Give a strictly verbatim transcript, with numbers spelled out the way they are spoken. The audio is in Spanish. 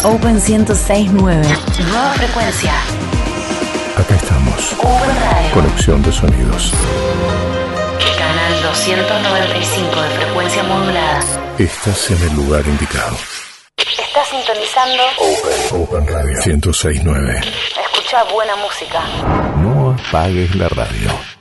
Open ciento seis punto nueve. Nueva frecuencia. Acá estamos. Open Radio. Conexión de sonidos. Canal doscientos noventa y cinco de frecuencia modulada. Estás en el lugar indicado. Estás sintonizando Open, Open Radio ciento seis punto nueve. Escucha buena música. No apagues la radio.